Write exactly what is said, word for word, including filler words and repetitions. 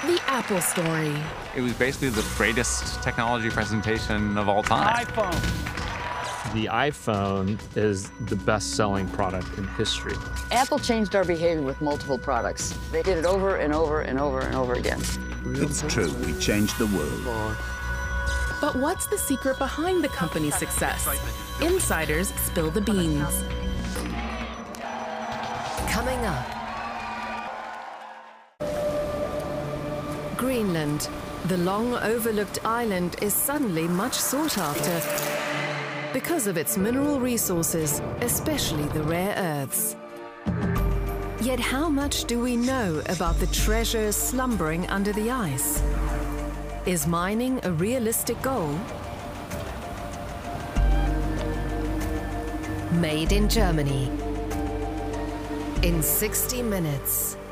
The Apple story. It was basically the greatest technology presentation of all time. iPhone. The iPhone is the best-selling product in history. Apple changed our behavior with multiple products. They did it over and over and over and over again. It's true, we changed the world. But what's the secret behind the company's success? Insiders spill the beans. Coming up. Greenland, the long-overlooked island, is suddenly much sought after because of its mineral resources, especially the rare earths. Yet how much do we know about the treasures slumbering under the ice? Is mining a realistic goal? Made in Germany. In sixty minutes.